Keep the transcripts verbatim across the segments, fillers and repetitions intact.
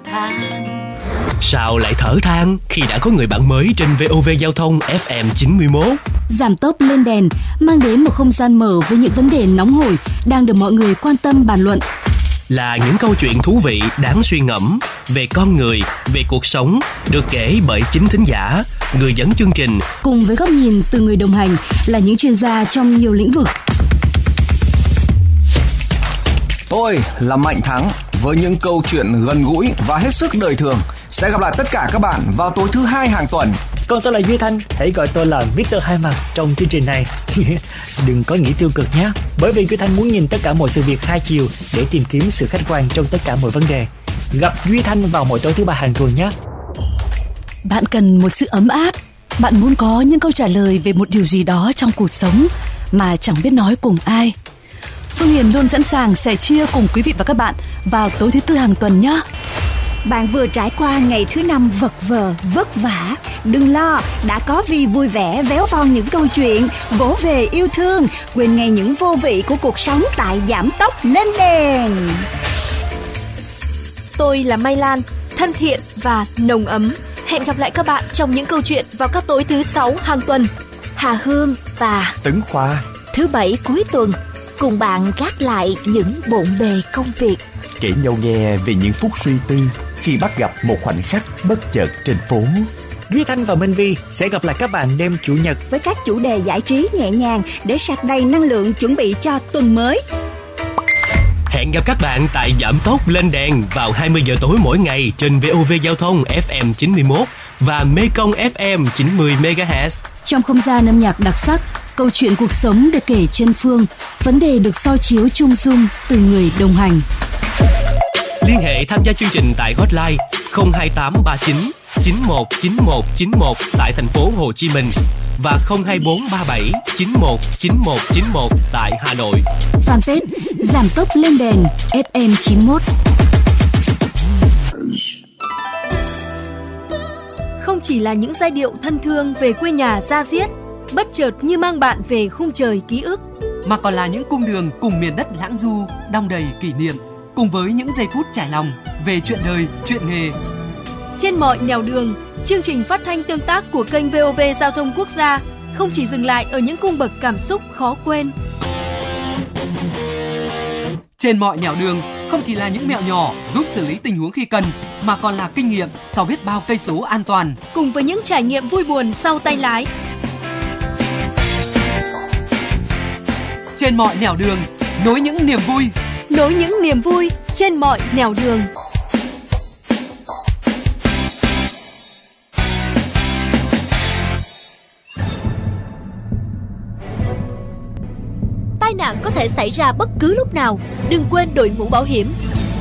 than. Sao lại thở than khi đã có người bạn mới trên vê o vê Giao thông ép em chín mươi mốt? Giảm tốc lên đèn mang đến một không gian mở với những vấn đề nóng hổi đang được mọi người quan tâm bàn luận. Là những câu chuyện thú vị đáng suy ngẫm về con người, về cuộc sống, được kể bởi chính thính giả, người dẫn chương trình, cùng với góc nhìn từ người đồng hành là những chuyên gia trong nhiều lĩnh vực. Tôi là Mạnh Thắng với những câu chuyện gần gũi và hết sức đời thường. Sẽ gặp lại tất cả các bạn vào tối thứ hai hàng tuần. Còn tôi là Duy Thanh, hãy gọi tôi là mít tơ Hai Mặt trong chương trình này. Đừng có nghĩ tiêu cực nhé, bởi vì Duy Thanh muốn nhìn tất cả mọi sự việc hai chiều để tìm kiếm sự khách quan trong tất cả mọi vấn đề. Gặp Duy Thanh vào mỗi tối thứ ba hàng tuần nhé. Bạn cần một sự ấm áp, bạn muốn có những câu trả lời về một điều gì đó trong cuộc sống mà chẳng biết nói cùng ai. Phương Hiền luôn sẵn sàng sẻ chia cùng quý vị và các bạn vào tối thứ tư hàng tuần nhé. Bạn vừa trải qua ngày thứ năm vật vờ, vất vả. Đừng lo, đã có Vi vui vẻ véo von những câu chuyện, vỗ về yêu thương, quên ngay những vô vị của cuộc sống tại Giảm Tốc Lên Đèn. Tôi là Mai Lan, thân thiện và nồng ấm. Hẹn gặp lại các bạn trong những câu chuyện vào các tối thứ sáu hàng tuần. Hà Hương và Tấn Khoa, thứ bảy cuối tuần, cùng bạn gác lại những bộn bề công việc, kể nhau nghe về những phút suy tư khi bắt gặp một khoảnh khắc bất chợt trên phố. Duy Thanh và Minh Vi sẽ gặp lại các bạn đêm Chủ nhật với các chủ đề giải trí nhẹ nhàng để sạc đầy năng lượng chuẩn bị cho tuần mới. Hẹn gặp các bạn tại Giảm Tốc Lên Đèn vào hai mươi giờ tối mỗi ngày trên vê o vê Giao thông ép em chín mươi mốt và Mekong ép em chín mươi mê ga héc. Trong không gian âm nhạc đặc sắc, câu chuyện cuộc sống được kể chân phương, vấn đề được soi chiếu chung dung từ người đồng hành. Liên hệ tham gia chương trình tại hotline không hai tám ba chín chín một chín một chín một tại thành phố Hồ Chí Minh và không hai bốn ba bảy chín một chín một chín một tại Hà Nội. Fanpage Giảm Tốc Lên Đèn ép em chín mốt. Không chỉ là những giai điệu thân thương về quê nhà da diết, bất chợt như mang bạn về khung trời ký ức, mà còn là những cung đường cùng miền đất lãng du, đong đầy kỷ niệm, cùng với những giây phút trải lòng về chuyện đời, chuyện nghề. Trên mọi nẻo đường, chương trình phát thanh tương tác của kênh vê o vê Giao thông Quốc gia không chỉ dừng lại ở những cung bậc cảm xúc khó quên. Trên mọi nẻo đường không chỉ là những mẹo nhỏ giúp xử lý tình huống khi cần, mà còn là kinh nghiệm sau biết bao cây số an toàn, cùng với những trải nghiệm vui buồn sau tay lái. Trên mọi nẻo đường, nối những niềm vui, nối những niềm vui trên mọi nẻo đường. Tai nạn có thể xảy ra bất cứ lúc nào, đừng quên đội mũ bảo hiểm.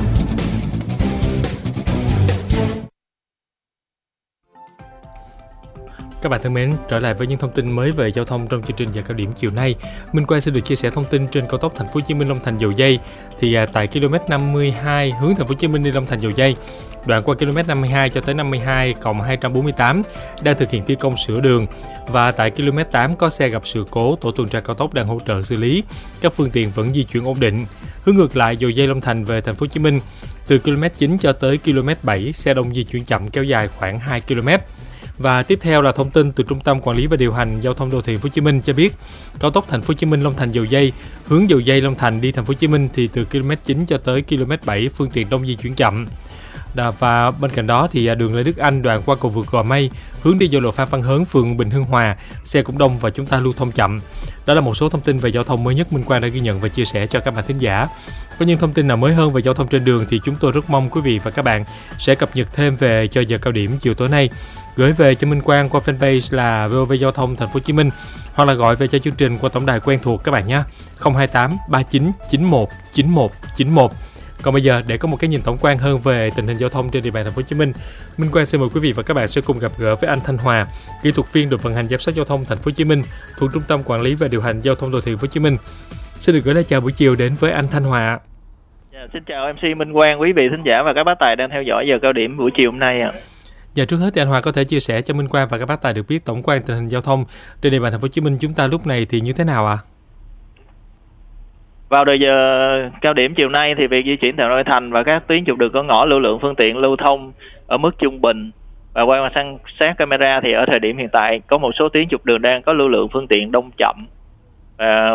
Các bạn thân mến, trở lại với những thông tin mới về giao thông trong chương trình giờ cao điểm chiều nay. Minh Quang sẽ được chia sẻ thông tin trên cao tốc Thành phố Hồ Chí Minh Long Thành Dầu Giây. Thì à, tại km năm mươi hai hướng Thành phố Hồ Chí Minh đi Long Thành Dầu Giây, đoạn qua km năm mươi hai cho tới năm mươi hai cộng hai trăm bốn mươi tám đang thực hiện thi công sửa đường, và tại km tám có xe gặp sự cố, tổ tuần tra cao tốc đang hỗ trợ xử lý. Các phương tiện vẫn di chuyển ổn định. Hướng ngược lại Dầu Giây Long Thành về Thành phố Hồ Chí Minh, từ km chín cho tới km bảy xe đông di chuyển chậm kéo dài khoảng hai ki lô mét. Và tiếp theo là thông tin từ Trung tâm Quản lý và Điều hành Giao thông Đô thị Thành phố Hồ Chí Minh cho biết, cao tốc Thành phố Hồ Chí Minh Long Thành Dầu Giây, hướng Dầu Giây Long Thành đi Thành phố Hồ Chí Minh thì từ km chín cho tới km bảy phương tiện đông di chuyển chậm. Và bên cạnh đó thì đường Lê Đức Anh đoạn qua cầu vượt Gò Mây, hướng đi giao lộ Phan Văn Hớn, phường Bình Hưng Hòa, xe cũng đông và chúng ta lưu thông chậm. Đó là một số thông tin về giao thông mới nhất Minh Quang đã ghi nhận và chia sẻ cho các bạn thính giả. Có những thông tin nào mới hơn về giao thông trên đường thì chúng tôi rất mong quý vị và các bạn sẽ cập nhật thêm về cho giờ cao điểm chiều tối nay, gửi về cho Minh Quang qua fanpage là vê o vê Giao thông Thành phố Hồ Chí Minh, hoặc là gọi về cho chương trình qua tổng đài quen thuộc các bạn nhé, không hai tám ba chín chín một chín một chín một. Còn bây giờ, để có một cái nhìn tổng quan hơn về tình hình giao thông trên địa bàn Thành phố Hồ Chí Minh, Minh Quang xin mời quý vị và các bạn sẽ cùng gặp gỡ với anh Thanh Hòa, kỹ thuật viên đội vận hành giám sát giao thông Thành phố Hồ Chí Minh thuộc Trung tâm Quản lý và Điều hành Giao thông Đô thị Thành phố Hồ Chí Minh. Xin được gửi lời chào buổi chiều đến với anh Thanh Hòa. Dạ, xin chào em xê Minh Quang, quý vị thính giả và các bác tài đang theo dõi giờ cao điểm buổi chiều hôm nay ạ. Dạ, trước hết thì anh Hòa có thể chia sẻ cho Minh Quang và các bác tài được biết tổng quan tình hình giao thông trên địa bàn Thành phố Hồ Chí Minh chúng ta lúc này thì như thế nào ạ? À? Vào đầu giờ cao điểm chiều nay thì việc di chuyển tại nội thành và các tuyến trục đường có ngõ lưu lượng phương tiện lưu thông ở mức trung bình. Và qua quan sát camera thì ở thời điểm hiện tại có một số tuyến trục đường đang có lưu lượng phương tiện đông chậm. Và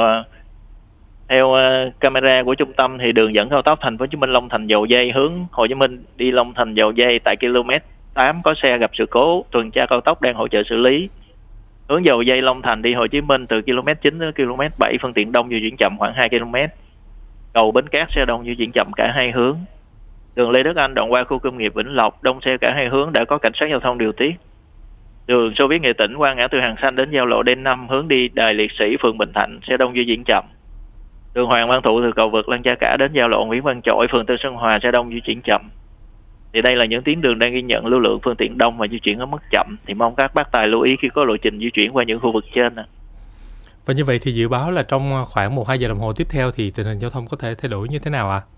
theo camera của trung tâm thì đường dẫn cao tốc Thành phố Hồ Chí Minh Long Thành Dầu Giây hướng Hồ Chí Minh đi Long Thành Dầu Giây tại km tám có xe gặp sự cố, tuần tra cao tốc đang hỗ trợ xử lý. Hướng Dầu Giây Long Thành đi Hồ Chí Minh từ km chín đến km bảy phương tiện đông di chuyển chậm khoảng hai ki lô mét. Cầu Bến Cát xe đông di chuyển chậm cả hai hướng. Đường Lê Đức Anh đoạn qua khu công nghiệp Vĩnh Lộc đông xe cả hai hướng đã có cảnh sát giao thông điều tiết. Đường Xô Viết Nghệ Tĩnh qua ngã tư Hàng Xanh đến giao lộ D năm hướng đi Đài Liệt Sĩ phường Bình Thạnh xe đông di chuyển chậm. Đường Hoàng Văn Thụ từ cầu vượt Lăng Cha Cả đến giao lộ Nguyễn Văn Chỗi phường Tân Sơn Hòa xe đông di chuyển chậm. Thì đây là những tuyến đường đang ghi nhận lưu lượng phương tiện đông và di chuyển ở mức chậm. Thì mong các bác tài lưu ý khi có lộ trình di chuyển qua những khu vực trên. Và như vậy thì dự báo là trong khoảng một hai giờ đồng hồ tiếp theo thì tình hình giao thông có thể thay đổi như thế nào ạ? À?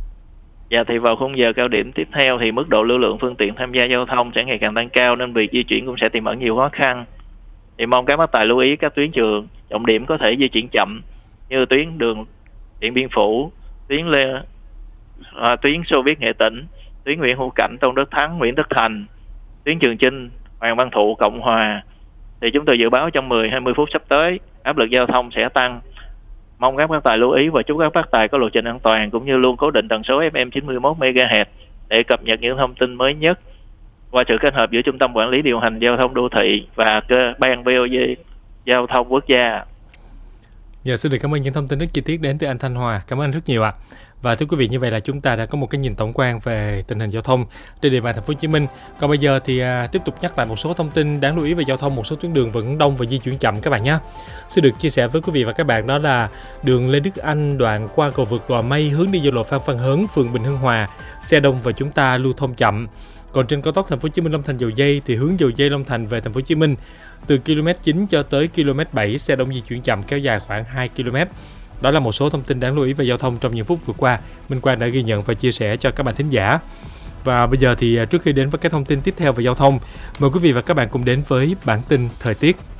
Dạ thì vào khung giờ cao điểm tiếp theo thì mức độ lưu lượng phương tiện tham gia giao thông sẽ ngày càng tăng cao nên việc di chuyển cũng sẽ tiềm ẩn nhiều khó khăn. Thì mong các bác tài lưu ý các tuyến đường trọng điểm có thể di chuyển chậm như tuyến đường Điện Biên Phủ, tuyến Lê, à, tuyến Xô Viết Nghệ Tĩnh, tuyến Nguyễn Hữu Cảnh, Tôn Đức Thắng, Nguyễn Tất Thành, tuyến Trường Chinh, Hoàng Văn Thụ, Cộng Hòa. Thì chúng tôi dự báo trong mười đến hai mươi phút sắp tới áp lực giao thông sẽ tăng. Mong các bác tài lưu ý và chúc các bác tài có lộ trình an toàn cũng như luôn cố định tần số ép em chín mươi mốt mê ga héc để cập nhật những thông tin mới nhất qua sự kết hợp giữa Trung tâm Quản lý Điều hành Giao thông Đô thị và cơ ban vê o vê Giao thông Quốc gia. Giờ xin được cảm ơn những thông tin rất chi tiết đến từ anh Thanh Hòa. Cảm ơn anh rất nhiều ạ. Và thưa quý vị, như vậy là chúng ta đã có một cái nhìn tổng quan về tình hình giao thông trên địa bàn thành phố Hồ Chí Minh. Còn bây giờ thì à, tiếp tục nhắc lại một số thông tin đáng lưu ý về giao thông, một số tuyến đường vẫn đông và di chuyển chậm các bạn nhé. Xin được chia sẻ với quý vị và các bạn đó là đường Lê Đức Anh đoạn qua cầu vượt Gò Mây hướng đi giao lộ Phan Văn Hớn, phường Bình Hưng Hòa, xe đông và chúng ta lưu thông chậm. Còn trên cao tốc thành phố Hồ Chí Minh Long Thành Dầu Giây thì hướng Dầu Giây Long Thành về thành phố Hồ Chí Minh từ km chín cho tới km bảy xe đông di chuyển chậm kéo dài khoảng hai ki lô mét. Đó là một số thông tin đáng lưu ý về giao thông trong những phút vừa qua Minh Quang đã ghi nhận và chia sẻ cho các bạn thính giả. Và bây giờ thì trước khi đến với các thông tin tiếp theo về giao thông, mời quý vị và các bạn cùng đến với bản tin thời tiết.